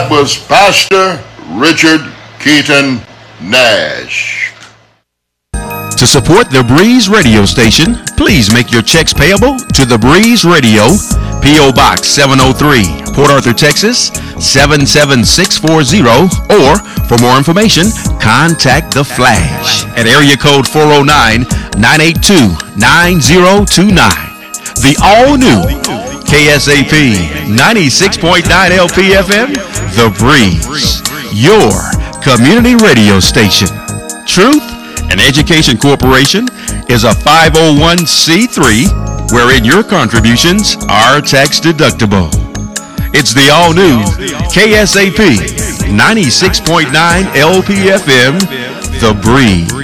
that was Pastor Richard Keaton Nash. To support the Breeze radio station, please make your checks payable to the Breeze Radio, P.O. Box 703, Port Arthur, Texas 77640, or for more information, contact The Flash at area code 409-982-9029. The all-new KSAP 96.9 LPFM, The Breeze, your community radio station. Truth and Education Corporation is a 501c3 wherein your contributions are tax deductible. It's the all-new KSAP 96.9 LPFM, The Breeze.